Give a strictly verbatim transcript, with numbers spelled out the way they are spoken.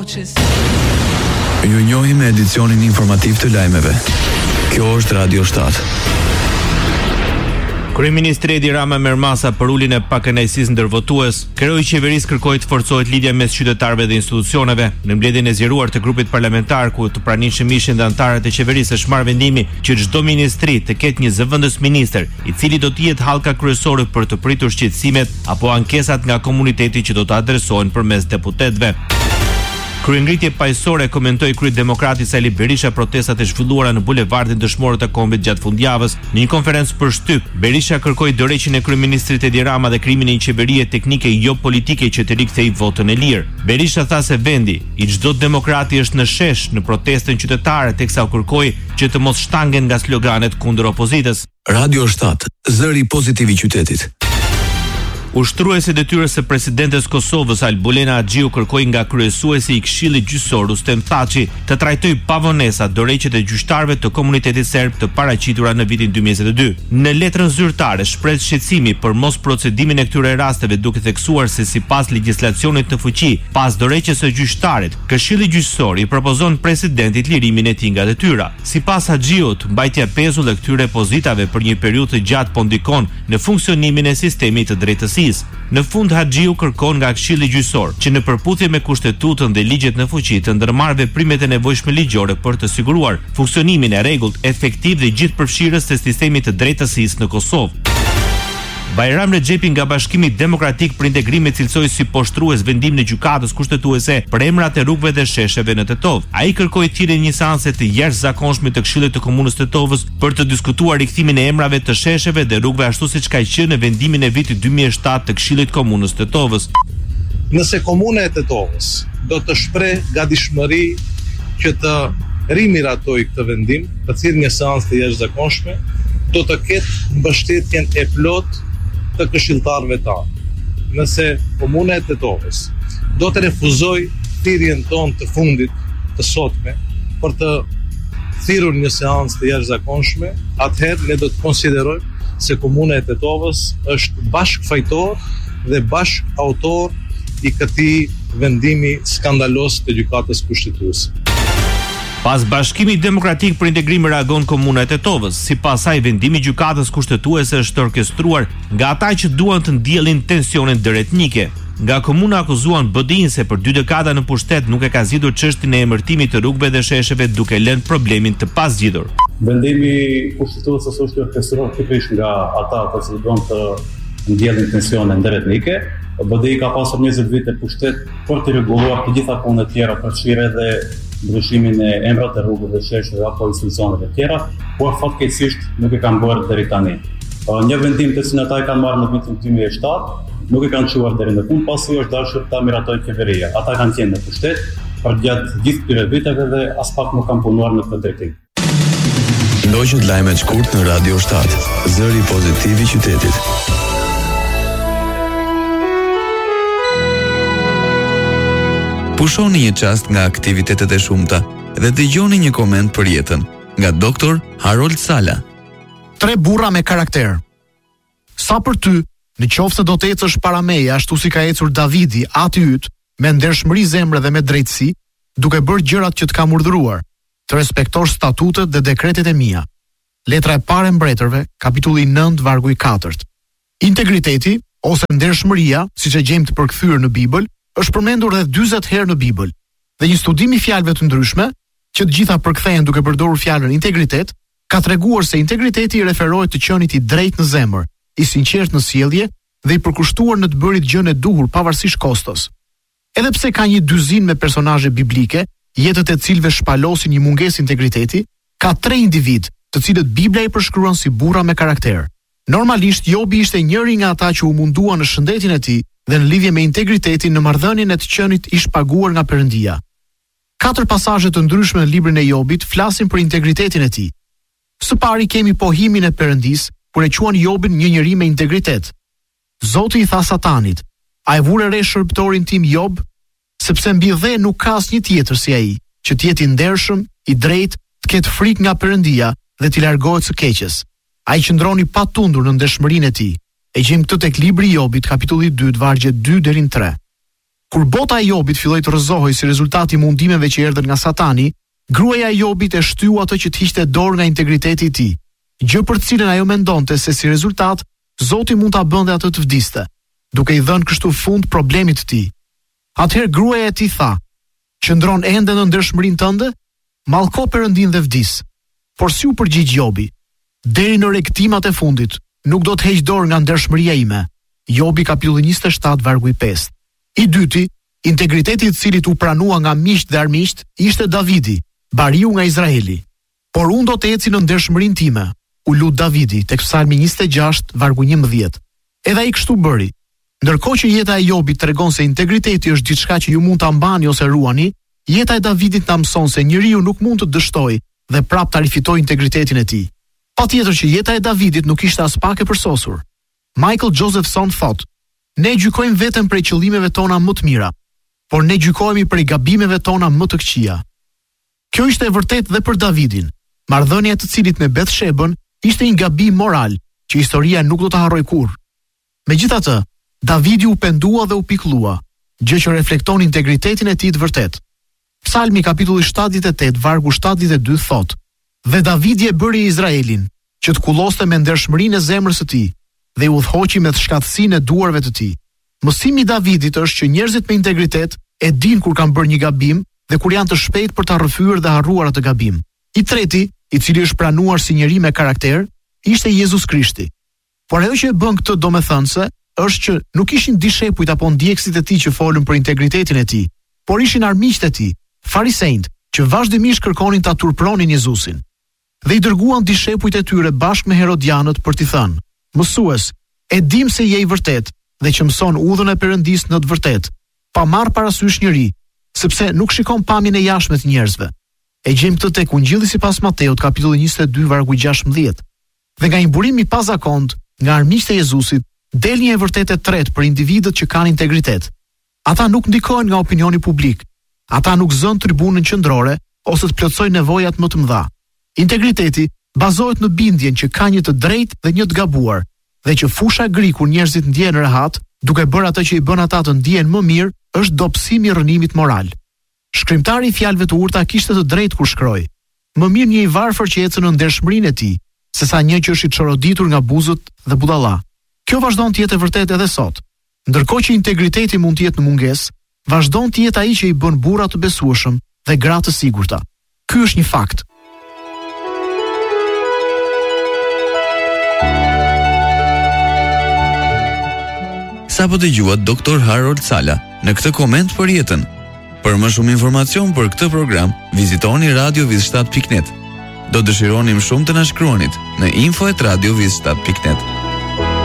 Ju njohim me edicionin informativ të lajmeve. Kjo është Radio shtatë. Kryeministri Edi Rama merr masa për uljen e pakënaqësisë ndërvotues. Kreu i qeverisë kërkoi të forcohet lidhja mes qytetarëve dhe institucioneve. Në mbledhjen e zgjeruar të grupit parlamentar ku të pranishëm ishin dhe anëtarët e qeverisë është marrë vendimi që çdo ministri të ketë një zëvendës ministër, i cili do të jetë hallka kryesore për të pritur shqetësimet apo ankesat nga komuniteti që do të adresohen përmes deputetëve. Kryengritje paqësore komentoi kryedemokrati Sali Berisha protestat e zhvilluara në bulevardin dëshmorët e kombit gjatë fundjavës. Në një konferencë për shtyp, Berisha kërkoi dorëheqjen e kryeministrit Edi Rama dhe krimin e një qeverie teknike jo politike që të rikthejë votën e lirë. Berisha tha se vendi i çdo demokrati është në shesh në protestën qytetare, teksa u kërkoi që të mos shtangen nga sloganet kundër opozitës. Radio shtatë, zëri pozitiv i qytetit. Ushtruesi detyrës së presidentes Kosovës Albulena Axhiu kërkoi nga kryesuesi i Këshillit Gjyqësor Rustem Thaçi të trajtojë pa vonesa dorëheqjet e gjyqtarëve të komunitetit serb të paraqitura në vitin dy mijë njëzet e dy. Në letrën zyrtare shpreh shqetësimi për mos procedimin e këtyre rasteve, duke theksuar se sipas legjislacionit në fuqi, pas dorëheqjes së gjyqtarit, Këshilli Gjyqësor i propozon presidentit lirimin e tij nga detyra. Sipas Axhiut, mbajtja e pezull e këtyre pozitave për një periudhë të gjatë po ndikon në funksionimin e sistemit të drejtësisë. Në fund Axhiu kërkon nga Këshilli Gjyqësor që në përputhje me kushtetutën dhe ligjet në fuqi të ndërmarrë veprimet e nevojshme ligjore për të siguruar funksionimin e rregullt, efektiv dhe gjithëpërfshirës të sistemit të drejtësisë në Kosovë. Bajram Rexhepi nga Bashkimi Demokratik për Integrim e cilësoi si poshtrues vendimin e gjykatës kushtetuese për emrat e rrugëve dhe shesheve në Tetov. Ai kërkoi thirrjen e një seanse të jashtëzakonshme të Këshillit të Komunës Tetovës për të diskutuar rikthimin e emrave të shesheve dhe rrugëve ashtu siç ka qenë në vendimin e vitit dy mijë e shtatë të Këshillit të Komunës Tetovës. Nëse Komuna e Tetovës do të shpreh gatishmëri që të rimiratoj këtë vendim, të thirrë një seancë të jashtëzakonshme, do të ketë mbështetjen e plotë të këshilltarëve tanë. Nëse Komuna e Tetovës do të refuzoj thirrjen tonë të fundit të sotme për të thirrur një seancë të jashtëzakonshme, atëherë ne do të konsiderojmë se Komuna e Tetovës është bashkëfajtor dhe bashkëautor i këtij vendimi skandalos të gjykatës kushtetuese. Pas Bashkimi Demokratik për Integrim reagon Komuna e Tetovës. Sipas saj, vendimi i gjykatës kushtetuese është orkestruar nga ata që duan të ndjellin tensionin ndëretnike. Nga komuna akuzuan B D I-n se për dy dekada në pushtet nuk e ka zgjidhur çështjen e emërtimit të rrugëve dhe shesheve, duke lënë problemin të pazgjidhur. Vendimi kushtetues është orkestruar pikërisht nga ata që duan të ndjellin tensione ndëretnike. B D I ka pasur njëzet vite pushtet për të rregulluar të gjitha punët tjera, përfshirë edhe ndryshimin e emrave të rrugëve, shesheve apo institucioneve të tjera, por fatkeqësisht nuk e kanë bërë deri tani. Një vendim të cilin ata e kanë marrë në vitin dy mijë e shtatë, nuk e kanë çuar deri në fund, pasi është dashur ta miratojë qeveria. Ata kanë qenë në pushtet për gjatë gjithë këtyre viteve dhe as pak nuk kanë punuar në këtë drejtim. Ndoqët lajmet shkurt në Radio shtatë, zëri pozitiv i qytetit. Pushoni një çast nga aktivitetet e shumta dhe dëgjoni një koment për jetën nga doktor Harold Sala. Tre burra me karakter. Sa për ty, në qoftë se do të ecësh para meje ashtu si ka ecur Davidi, ati yt, me ndershmëri zemre dhe me drejtësi, duke bërë gjërat që të kam urdhëruar, të respektosh statutet dhe dekretet e mia. Letra e parë e mbretërve, kapitulli nëntë vargu i katërt. Integriteti ose ndershmëria, siç e gjejmë të përkthyer në Bibël, është përmendur rreth dyzet herë në Bibël, dhe një studim i fjalëve të ndryshme, që të gjitha përkthehen duke përdorur fjalën integritet, ka treguar se integriteti i referohet të qenit i drejtë në zemër, i sinqert në sjellje dhe i përkushtuar në të bërit gjën e duhur pavarësisht kostos. Edhe pse ka një dyzinë me personazhe biblike, jetët e cilëve shpalosin një mungesë integriteti, ka tre individ, të cilët Bibla i përshkruan si burra me karakter. Normalisht Jobi ishte njëri nga ata që u mundua në shëndetin e tij dhe në lidhje me integritetin në marrëdhënien e të qenit i shpaguar nga Perëndia. Katër pasazhe të ndryshme në librin e Jobit flasin për integritetin e tij. Së pari kemi pohimin e Perëndis, kur e quan Jobin një njeri me integritet. Zoti i tha Satanit: "A e vure re shërbëtorin tim Job, sepse mbi dhe nuk ka asnjë tjetër si ai, që të jetë i ndershëm, i drejtë, të ketë frikë nga Perëndia dhe të largohet së keqes. Ai qëndroni pa tundur në ndershmërinë e tij." E gjejmë këtë tek libri i Jobit, kapitulli dy, vargje dy deri në tre. Kur bota e Jobit filloi të rrëzohej si rezultati i mundimeve që erdhën nga Satani, gruaja e Jobit e shtyu atë që të hiqte dorë nga integriteti i tij, gjë për të cilën ajo mendonte se si rezultat Zoti mund ta bënte atë të vdiste, duke i dhënë kështu fund problemit të tij. Atëherë gruaja e tij tha: "Qëndron ende në ndershmërinë tënde? Mallko Perëndin dhe vdis." Por si u përgjigj Jobi: "Deri në rektimat e fundit, nuk do të heq dorë nga ndershmëria ime." Jobi kapitulli njëzet e shtatë vargu i pesë. I dyti, integriteti i cilit u pranua nga miqt dhe armiqt, ishte Davidi, bariu nga Izraeli. "Por unë do të eci në ndershmërinë time", u lut Davidi tek Psalmi njëzet e gjashtë vargu njëmbëdhjetë. Edhe ai kështu bëri. Ndërkohë që jeta e Jobit tregon se integriteti është diçka që ju mund ta mbani ose ruani, jeta e Davidit na mëson se njeriu nuk mund të dështojë dhe prap ta rifitojë integritetin e tij. Patjetër që jeta e Davidit nuk ishte as pak e përsosur. Michael Josephson thotë: "Ne gjykojmë veten prej qëllimeve tona më të mira, por ne gjykohemi prej gabimeve tona më të këqija." Kjo ishte e vërtetë dhe për Davidin. Marrëdhënia e të cilit me Bethshebën ishte një gabim moral që historia nuk do ta harrojë kurrë. Megjithatë, Davidi u pendua dhe u pikëllua, gjë që reflekton integritetin e tij të vërtetë. Psalmi kapitulli shtatëdhjetë e tetë vargu shtatëdhjetë e dy thotë: "Dhe Davidi e bëri Izraelin, që të kulloste me ndershmërinë e zemrës së tij, dhe u udhëhoqi me të shkatësinë e duarve të tij." Mësimi i Davidit është që njerëzit me integritet e dinë kur kanë bërë një gabim dhe kur janë të shpejtë për ta rrëfyer dhe harruar atë gabim. I treti, i cili është pranuar si njeri me karakter, ishte Jezus Krishti. Por ajo që e bën këtë domethënëse është që nuk ishin dishepujt apo ndjekësit e tij që folën për integritetin e tij, por ishin armiqtë e tij, farisejt, që vazhdimisht kërkonin ta turpronin Jezusin. Dhe i dërguan dishepujt e tyre bashkë me Herodianët për t'i thënë: "Mësues, e dim se je i vërtet dhe që mëson udhën e Perëndisë në të vërtetë, pa marrë parasysh njëri, sepse nuk shikon pamjen e jashtme të njerëzve." E gjejmë këtë tek Ungjilli sipas Mateut, kapitulli njëzet e dy vargu gjashtëmbëdhjetë. Dhe nga një burim i pazakont nga armiqtë e Jezusit, del një e vërtetë e tretë për individët që kanë integritet. Ata nuk ndikohen nga opinioni publik. Ata nuk zën tribunën qendrore ose të plotësojnë nevojat më të mëdha. Integriteti bazohet në bindjen që ka një të drejtë dhe një të gabuar, dhe që fusha gri kur njerëzit ndjehen rehat, duke bërë atë që i bën ata të ndihen më mirë, është dobësimi i rënimit moral. Shkrimtari i fjalëve të urta kishte të drejtë kur shkroi: "Më mirë një i varfër që ecën në ndershmërinë e tij, sesa një që është i çoroditur nga buzët dhe budalla." Kjo vazhdon të jetë e vërtetë edhe sot. Ndërkohë që integriteti mund të jetë në mungesë, vazhdon të jetë ai që i bën burra të besueshëm dhe gra të sigurta. Ky është një fakt. Sapo dëgjuat doktor Harold Sala në këtë koment për jetën. Për më shumë informacion për këtë program, vizitoni radio viz shtat pikë net. Do dëshironim shumë të na shkruanit në info at radio viz shtat pikë net.